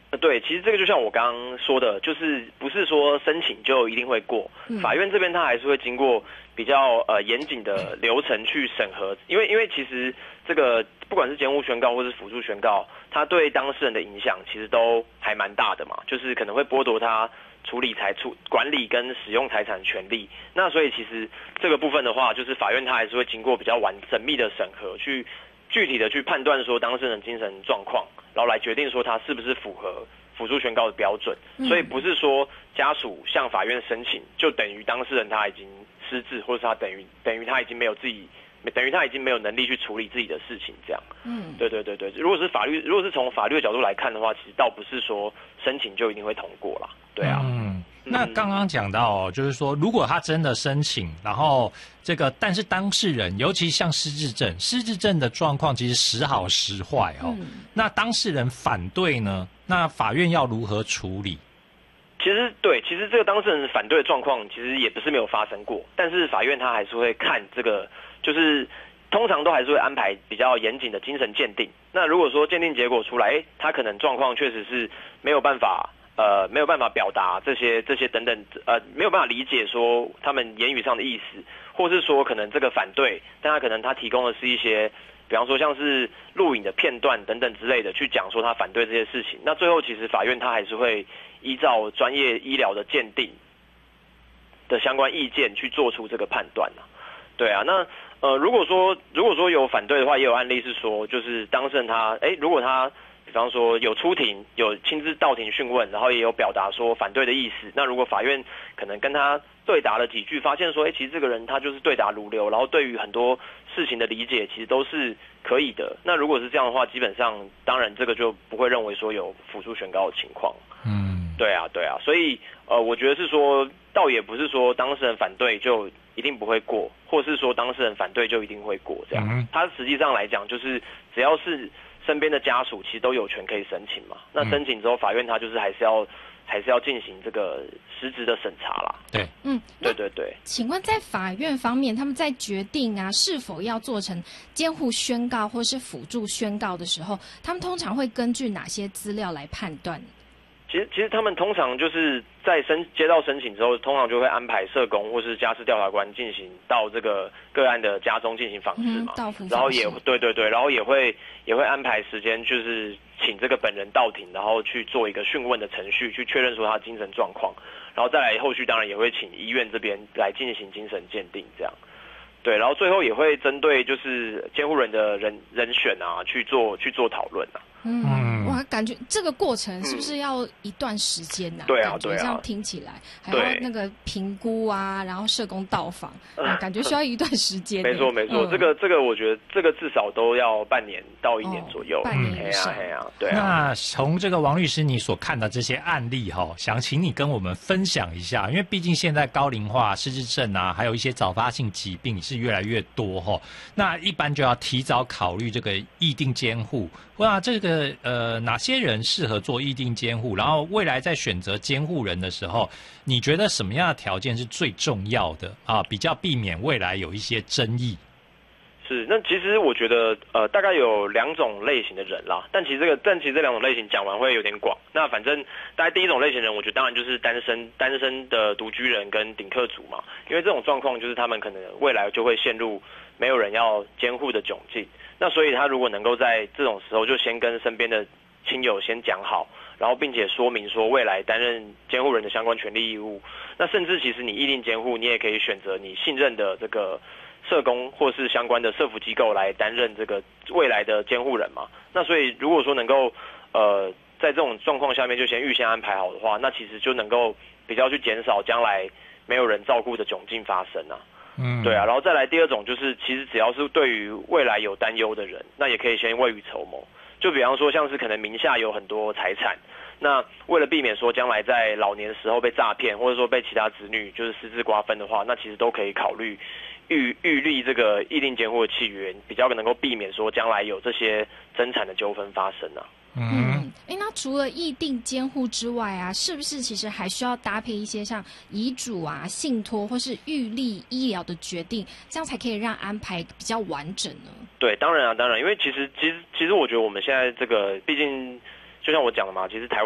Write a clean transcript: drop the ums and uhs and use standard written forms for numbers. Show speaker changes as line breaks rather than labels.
对，其实这个就像我刚刚说的，就是不是说申请就一定会过，法院这边他还是会经过比较严谨的流程去审核，因为其实这个不管是监护宣告或是辅助宣告，它对当事人的影响其实都还蛮大的嘛，就是可能会剥夺他管理跟使用财产权利。那所以其实这个部分的话，就是法院它还是会经过比较缜密的审核，去具体的去判断说当事人精神状况，然后来决定说他是不是符合辅助宣告的标准。所以不是说家属向法院申请就等于当事人他已经失智，或者他等于他已经没有能力去处理自己的事情这样。对。如果是从法律的角度来看的话，其实倒不是说申请就一定会通过啦。对啊。
那刚刚讲到就是说，如果他真的申请，然后但是当事人，尤其像失智症的状况，其实时好时坏那当事人反对呢，那法院要如何处理？
其实这个当事人反对的状况，其实也不是没有发生过，但是法院他还是会看这个，就是通常都还是会安排比较严谨的精神鉴定。那如果说鉴定结果出来，他可能状况确实是没有办法表达这些等等，没有办法理解说他们言语上的意思，或是说可能这个反对，但他提供的是一些，比方说像是录影的片段等等之类的，去讲说他反对这些事情。那最后其实法院他还是会依照专业医疗的鉴定的相关意见去做出这个判断啊。对啊，那如果说有反对的话，也有案例是说，就是当事人如果他比方说有出庭，有亲自到庭讯问，然后也有表达说反对的意思。那如果法院可能跟他对答了几句，发现说，其实这个人他就是对答如流，然后对于很多事情的理解其实都是可以的。那如果是这样的话，基本上当然这个就不会认为说有辅助宣告的情况。对啊。所以我觉得是说，倒也不是说当事人反对就一定不会过，或是说当事人反对就一定会过这样。他实际上来讲，就是只要是身边的家属其实都有权可以申请嘛。那申请之后，法院他就是还是要进行这个实质的审查啦。
对，
对。
请问在法院方面，他们在决定是否要做成监护宣告或是辅助宣告的时候，他们通常会根据哪些资料来判断？
其实他们通常就是在接到申请之后，通常就会安排社工或是家事调查官进行到这个个案的家中进行访视嘛，然后然后也会安排时间，就是请这个本人到庭，然后去做一个讯问的程序，去确认说他精神状况，然后再来后续当然也会请医院这边来进行精神鉴定这样。对，然后最后也会针对就是监护人的人选去做讨论啊。
哇，感觉这个过程是不是要一段时间啊？
对啊，
感觉这样听起来还要那个评估然后社工到访，感觉需要一段时间。
没错，这个我觉得这个至少都要半年到1年左右。
半年以上。
对啊。
那从这个王律师你所看的这些案例想请你跟我们分享一下，因为毕竟现在高龄化、失智症还有一些早发性疾病是越来越多那一般就要提早考虑这个意定监护。哇，这个哪些人适合做意定监护？然后未来在选择监护人的时候，你觉得什么样的条件是最重要的比较避免未来有一些争议？
是，那其实我觉得大概有2种类型的人啦，但其实这2种类型讲完会有点广。那反正大概第一种类型的人，我觉得当然就是单身的独居人跟顶客族嘛，因为这种状况就是他们可能未来就会陷入没有人要监护的窘境。那所以他如果能够在这种时候就先跟身边的亲友先讲好，然后并且说明说未来担任监护人的相关权利义务，那甚至其实你意定监护，你也可以选择你信任的这个社工或是相关的社福机构来担任这个未来的监护人嘛。那所以如果说能够在这种状况下面就先预先安排好的话，那其实就能够比较去减少将来没有人照顾的窘境发生啊。对啊，然后再来第2种就是，其实只要是对于未来有担忧的人，那也可以先未雨绸缪。就比方说，像是可能名下有很多财产，那为了避免说将来在老年的时候被诈骗，或者说被其他子女就是私自瓜分的话，那其实都可以考虑预立这个意定监护的契约，比较能够避免说将来有这些争产的纠纷发生啊。
那除了意定监护之外是不是其实还需要搭配一些像遗嘱信托或是预立医疗的决定，这样才可以让安排比较完整呢？
对，当然，因为其实我觉得我们现在这个，毕竟就像我讲的嘛，其实台湾